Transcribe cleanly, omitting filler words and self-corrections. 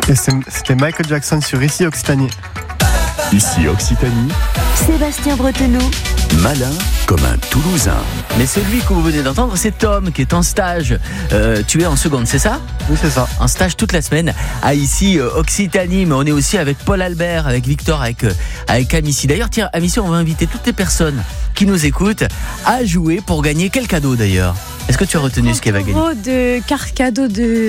Et c'était Michael Jackson sur Ici Occitanie. Ici Occitanie, Sébastien Bretonneau. malin comme un Toulousain. Mais celui que vous venez d'entendre, c'est Tom qui est en stage. Tu es en seconde, c'est ça ? Oui, c'est ça. En stage toute la semaine à Ici Occitanie. Mais on est aussi avec Paul Albert, avec Victor, avec Amici. D'ailleurs, tiens, Amici, on va inviter toutes les personnes qui nous écoutent à jouer pour gagner quel cadeau d'ailleurs ? Est-ce que tu as retenu ce qu'elle va gagner ? De carte cadeau de